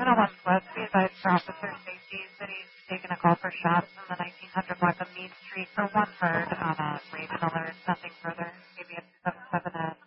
West West, be advised for officer safety. City's taking a call for shots on the 1900 block of Mead Street for one bird on a raven alert. Nothing further. Maybe a 277 at